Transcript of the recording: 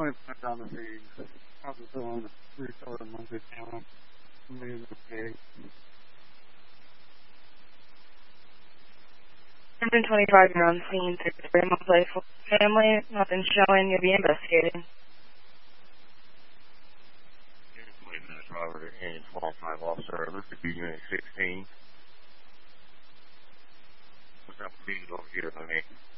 20% down the fees. I was doing restart a monthly payment. Maybe okay. 125, you're on scene. 3 monthly family. Nothing showing. You'll be investigating. Robert and 12-5 officer. Look to be unit 16. What's up, please over here, honey?